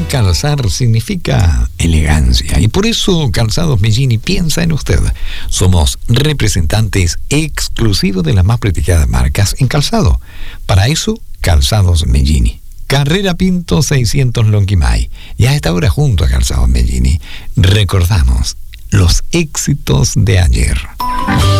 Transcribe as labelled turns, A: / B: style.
A: calzar significa elegancia y por eso Calzados Mellini piensa en usted. Somos representantes exclusivos de las más prestigiadas marcas en calzado. Para eso, Calzados Mellini. Carrera Pinto 600 Lonquimay. Y a esta hora junto a Calzados Mellini recordamos los éxitos de ayer.